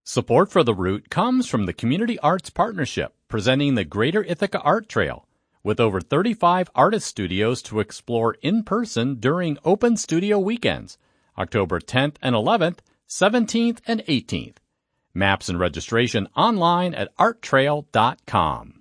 Support for The Root comes from the Community Arts Partnership, presenting the Greater Ithaca Art Trail, with over 35 artist studios to explore in person during Open Studio Weekends, October 10th and 11th, 17th and 18th. Maps and registration online at arttrail.com.